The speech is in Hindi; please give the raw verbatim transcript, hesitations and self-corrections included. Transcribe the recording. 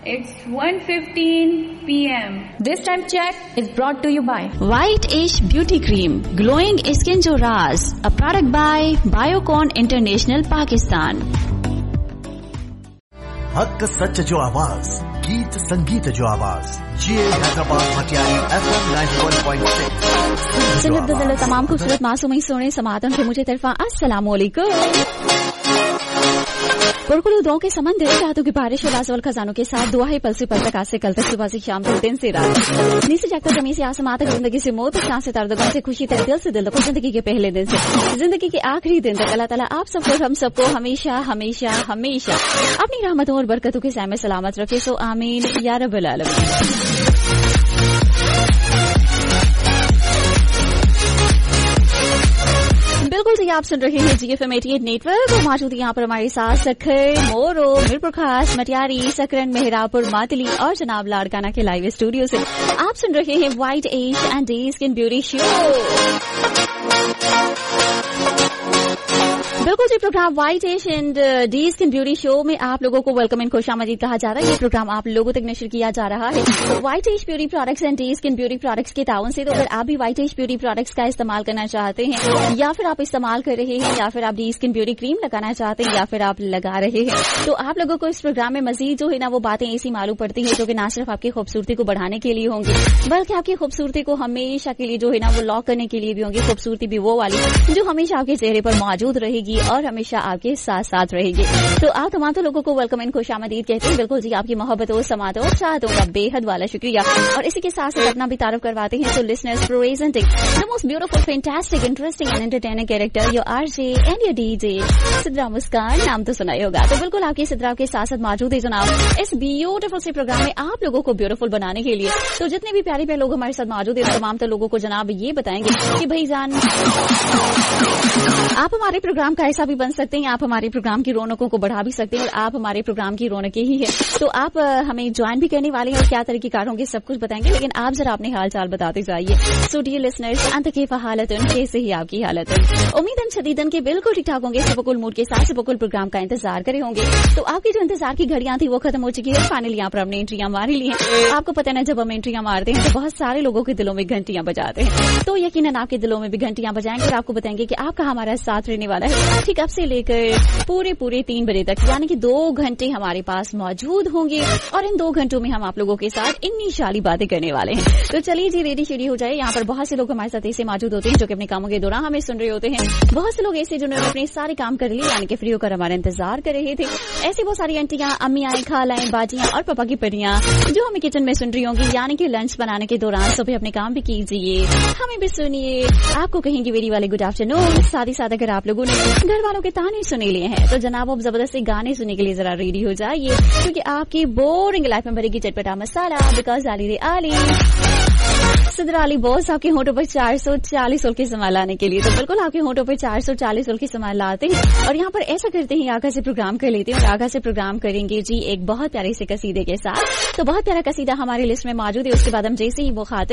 It's one fifteen p m This time check is brought to you by White Age Beauty Cream, glowing skin jo raaz, a product by Biocon International Pakistan. हक सच जो आवाज, गीत संगीत जो आवाज, ये Hyderabad Matiari F M ninety one point six. सुनने तमाम खूबसूरत मासूमी सोने समातन से मुझे तरफा अस्सलाम वालेकुम। पुरकुल दुआओं के समंदर, रातों की बारिश और लाजवाल खजानों के साथ दुआ है पल से पल तक, आज से कल तक, सुबह से शाम तक, दिन से रात, नीचे जाकर जमीन से आसमां तक, जिंदगी से मौत तक, सांस से दर्द से खुशी तक, दिल से दिल तक, जिंदगी के पहले दिन से जिंदगी के आखिरी दिन तक अल्लाह ताला आप सबको हम सबको हमेशा हमेशा हमेशा अपनी रहमतों और बरकतों के साए में सलामत रखे। सो आमीन या रब्बल आलमीन। बिल्कुल जी, आप सुन रहे हैं जी F M eighty eight network और मौजूद यहाँ पर हमारे साथ सखर, मोरो, मीरपुर खास, मटियारी, सकरन, मेहरापुर, मातली और जनाब लाड़काना के लाइव स्टूडियो से आप सुन रहे हैं white as and day skin beauty show. बिल्कुल जी, programme white as and D skin beauty show में आप लोगों को वेलकम एंड खुशामदीद कहा जा रहा है। ये प्रोग्राम आप लोगों तक नशर किया जा रहा है white as beauty products and D skin beauty products के ताउन से। तो अगर आप भी व्हाइट एज ब्यूटी प्रोडक्ट्स का इस्तेमाल करना चाहते हैं, या फिर आप इस्तेमाल कर रहे हैं, या फिर आप डी स्किन ब्यूटी क्रीम लगाना चाहते हैं, या फिर आप लगा रहे हैं, तो आप लोगों को इस प्रोग्राम में मजीद जो है ना वो बातें ऐसी मालूम पड़ती है जो कि न सिर्फ आपकी खूबसूरती को बढ़ाने के लिए होंगी, बल्कि आपकी खूबसूरती को हमेशा के लिए जो है ना वो लॉक करने के लिए भी होंगी। खूबसूरती भी वो वाली जो हमेशा आपके चेहरे पर मौजूद रहेगी और हमेशा आपके साथ साथ रहेगी। तो आप तमाम तो लोगों को वेलकम एंड खुशामदीद कहते हैं। बिल्कुल जी, आपकी मोहब्बतों, समातों और चाहतों का बेहद वाला शुक्रिया। और इसी के साथ साथ अपना भी तारुफ करवाते हैं। तो listeners, presenting the most beautiful, fantastic, interesting and entertaining character, your RJ and your DJ Sidra मुस्कान। नाम तो सुना ही होगा। तो बिल्कुल आपकी सिद्रा के साथ साथ मौजूद है जनाब इस ब्यूटीफुल से प्रोग्राम में आप लोगों को ब्यूटीफुल बनाने के लिए। तो जितने भी प्यारे प्यारे लोग हमारे साथ मौजूद है, तमाम तो लोगों को जनाब ये बताएंगे कि भाई जान, आप हमारे प्रोग्राम का ऐसा भी बन सकते हैं, आप हमारे प्रोग्राम की रौनकों को बढ़ा भी सकते हैं, और आप हमारे प्रोग्राम की रौनकें ही है। तो आप हमें ज्वाइन भी करने वाले हैं और क्या तरीके कार होंगे सब कुछ बताएंगे। लेकिन आप जरा अपने हाल चाल बताते जाइए। सो डियर लिसनर्स, अंत के हालत कैसे ही आपकी हालत है? उम्मीदन शदीदन के बिल्कुल ठीक ठाक होंगे, सुबकुल मूड के साथ सुबकुल प्रोग्राम का इंतजार करे होंगे। तो आपकी जो इंतजार की घड़ियां थी वो खत्म हो चुकी है। फाइनली यहाँ पर हमने एंट्रियां मारी ली है। आपको पता है, जब हम एंट्रियां मारते हैं तो बहुत सारे लोगों के दिलों में घंटियां बजाते हैं। तो यकीनन आपके दिलों में भी घंटियां बजाएंगे और आपको बताएंगे कि आपका हमारा साथ रहने वाला है। ठीक अब से लेकर पूरे पूरे तीन बजे तक, यानी कि दो घंटे हमारे पास मौजूद होंगे और इन दो घंटों में हम आप लोगों के साथ इन्नी शाली बातें करने वाले हैं। तो चलिए जी, रेडी शेडी हो जाए। यहाँ पर बहुत से लोग हमारे साथ ऐसे मौजूद होते हैं जो कि अपने कामों के दौरान हमें सुन रहे होते हैं। बहुत से लोग ऐसे जिन्होंने अपने सारे काम कर लिए, यानी कि फ्री होकर हमारा इंतजार कर रहे थे। ऐसी बहुत सारी आंटियां, अम्मियां, खालाएं, बाजियां और पापा की परियां जो हमें किचन में सुन रही होंगी, यानी कि लंच बनाने के दौरान सुबह अपने काम भी कीजिए, हमें भी सुनिए, आपको कहेंगे वेरी वाले गुड आफ्टरनून। साथ ही साथ अगर आप लोगों ने घर वालों के ताने सुने लिए हैं तो जनाब अब जबरदस्ती गाने सुनने के लिए जरा रेडी हो जाइए, क्योंकि आपकी बोरिंग लाइफ में भरेगी चटपटा मसाला। बिकॉज आली रे आली सिद्रा अली बॉस आपके होठों पर चार सौ चालीस सोल के सामान लाने के लिए। तो बिल्कुल आपके होठों पर चार सौ चालीस सोल के सामान लाते हैं और यहाँ पर ऐसा करते हैं, आगा से प्रोग्राम कर लेते हैं और आगा से प्रोग्राम करेंगे जी एक बहुत प्यारे से कसीदे के साथ। तो बहुत प्यारा कसीदा हमारी लिस्ट में मौजूद है। उसके बाद हम जैसे ही वो खाते